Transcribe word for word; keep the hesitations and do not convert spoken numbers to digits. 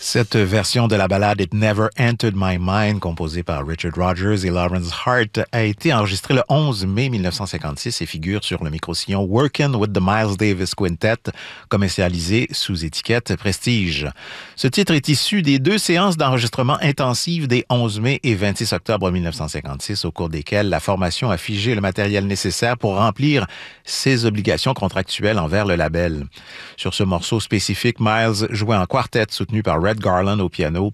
Cette version de la ballade It Never Entered My Mind, composée par Richard Rodgers et Lawrence Hart, a été enregistrée le onze mai mille neuf cent cinquante-six et figure sur le micro-sillon Workin' with the Miles Davis Quintet, commercialisé sous étiquette Prestige. Ce titre est issu des deux séances d'enregistrement intensives des onze mai et vingt-six octobre mille neuf cent cinquante-six, au cours desquelles la formation a figé le matériel nécessaire pour remplir ses obligations contractuelles envers le label. Sur ce morceau spécifique, Miles jouait en quartet soutenu par Red Garland au piano,